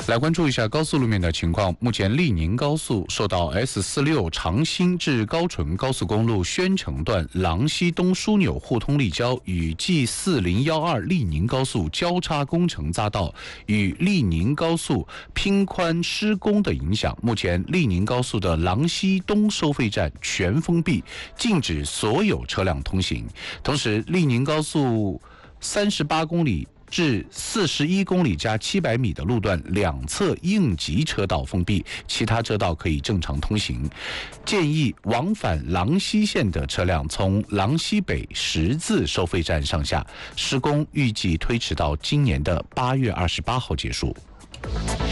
来关注一下高速路面的情况。目前利宁高速受到 S46长兴至高淳高速公路宣城段郎西东枢纽互通立交与 G4012利宁高速交叉工程匝道与利宁高速拼宽施工的影响，目前利宁高速的郎西东收费站全封闭，禁止所有车辆通行。同时，利宁高速38公里至41公里加700米的路段两侧应急车道封闭，其他车道可以正常通行。建议往返郎西线的车辆从郎西北十字收费站上下，施工预计推迟到今年的8月28号结束。